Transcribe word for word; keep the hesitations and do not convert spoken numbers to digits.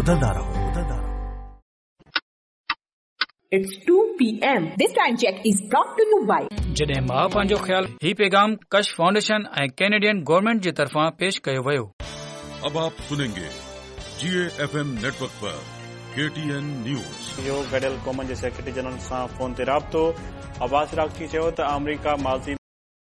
ॿुधंदा रहो ॿुधंदा रहो। It's two p m This time check is brought to you by जॾहिं मां पंहिंजो ख्याल ही पैगाम कश फाउंडेशन ऐं कैनेडियन गवर्नमेंट जी तरफां पेश कयो वियो। अब आप सुनेंगे जीए एफएम नेटवर्क पर केटीएन न्यूज़। यो गडियल क़ौमनि जे सेक्रेटरी जनरल सां फ़ोन ते राब्तो। अब्बास रागची चयो त अमरीका माज़ी